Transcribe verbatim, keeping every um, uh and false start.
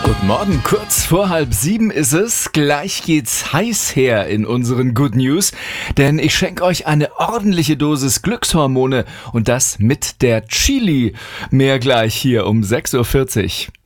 Guten Morgen, kurz vor halb sieben ist es. Gleich geht's heiß her in unseren Good News, denn ich schenke euch eine ordentliche Dosis Glückshormone und das mit der Chili. Mehr gleich hier um sechs Uhr vierzig.